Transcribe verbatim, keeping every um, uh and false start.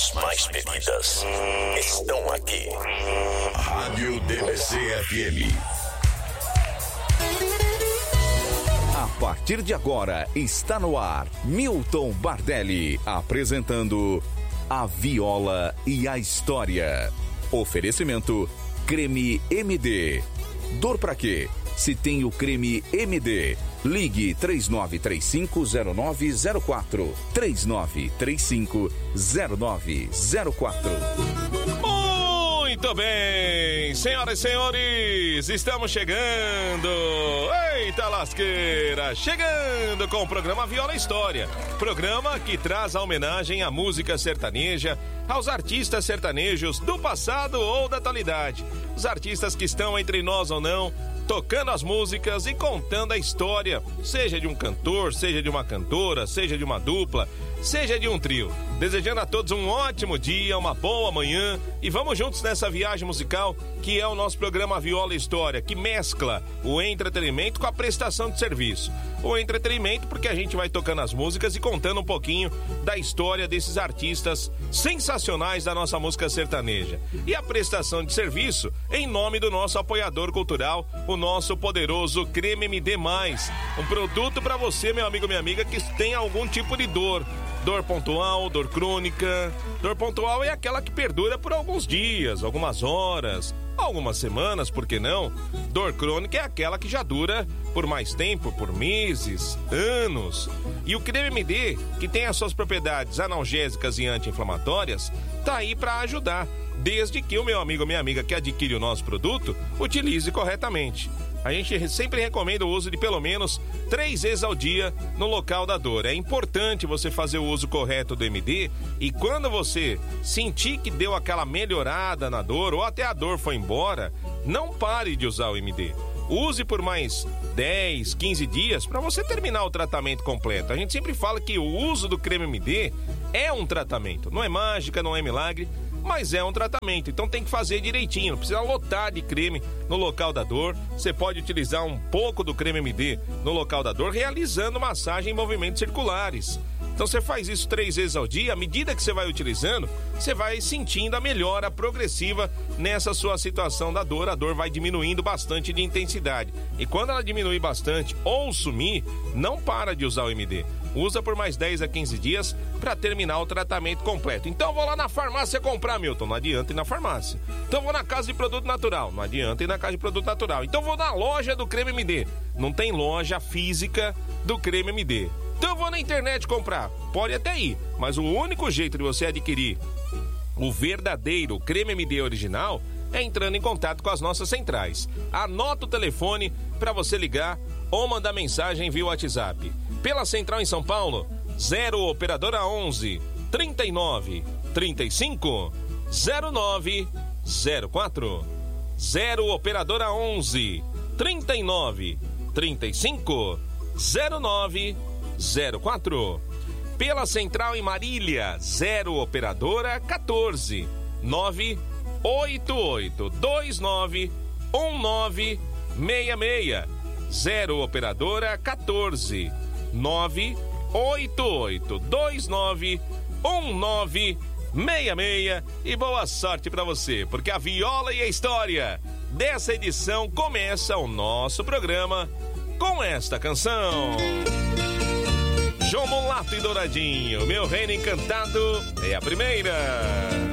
As mais pedidas estão aqui. Rádio D B C F M. A partir de agora está no ar Milton Bardelli apresentando A Viola e a História. Oferecimento Creme M D. Dor pra quê? Se tem o Creme M D, ligue três nove três cinco zero nove zero quatro. três nove três cinco zero nove zero quatro. Muito bem, senhoras e senhores, estamos chegando. Eita lasqueira, chegando com o programa Viola e História. Programa que traz a homenagem à música sertaneja, aos artistas sertanejos do passado ou da atualidade. Os artistas que estão entre nós ou não, tocando as músicas e contando a história, seja de um cantor, seja de uma cantora, seja de uma dupla, seja de um trio. Desejando a todos um ótimo dia, uma boa manhã e vamos juntos nessa viagem musical que é o nosso programa Viola e História, que mescla o entretenimento com a prestação de serviço. O entretenimento porque a gente vai tocando as músicas e contando um pouquinho da história desses artistas sensacionais da nossa música sertaneja. E a prestação de serviço em nome do nosso apoiador cultural, o nosso poderoso Creme M D mais, um produto para você, meu amigo, minha amiga, que tem algum tipo de dor. Dor pontual, dor crônica. Dor pontual é aquela que perdura por alguns dias, algumas horas, algumas semanas, por que não? Dor crônica é aquela que já dura por mais tempo, por meses, anos. E o Creme M D, que tem as suas propriedades analgésicas e anti-inflamatórias, tá aí para ajudar, desde que o meu amigo, minha amiga que adquire o nosso produto, utilize corretamente. A gente sempre recomenda o uso de pelo menos três vezes ao dia no local da dor. É importante você fazer o uso correto do M D e quando você sentir que deu aquela melhorada na dor ou até a dor foi embora, não pare de usar o M D. Use por mais dez, quinze dias para você terminar o tratamento completo. A gente sempre fala que o uso do creme M D é um tratamento. Não é mágica, não é milagre, mas é um tratamento, então tem que fazer direitinho, não precisa lotar de creme no local da dor. Você pode utilizar um pouco do creme M D no local da dor, realizando massagem em movimentos circulares. Então você faz isso três vezes ao dia, à medida que você vai utilizando, você vai sentindo a melhora progressiva nessa sua situação da dor. A dor vai diminuindo bastante de intensidade. E quando ela diminui bastante ou sumir, não para de usar o M D. Usa por mais dez a quinze dias para terminar o tratamento completo. Então vou lá na farmácia comprar, Milton. Não adianta ir na farmácia. Então vou na casa de produto natural. Não adianta ir na casa de produto natural. Então vou na loja do creme M D. Não tem loja física do creme M D. Então eu vou na internet comprar. Pode até ir, mas o único jeito de você adquirir o verdadeiro creme M D original é entrando em contato com as nossas centrais. Anota o telefone para você ligar ou mandar mensagem via WhatsApp. Pela central em São Paulo, zero operadora onze, trinta e nove, trinta e cinco, zero nove zero quatro. zero operadora onze, trinta e nove, trinta e cinco, zero nove zero quatro. Pela central em Marília, zero operadora quatorze, nove oito oito dois nove um nove seis seis. zero operadora quatorze, nove oito oito dois nove um nove seis seis. E boa sorte pra você, porque a viola e a história dessa edição começa o nosso programa com esta canção. João Mulato e Douradinho, meu reino encantado é a primeira.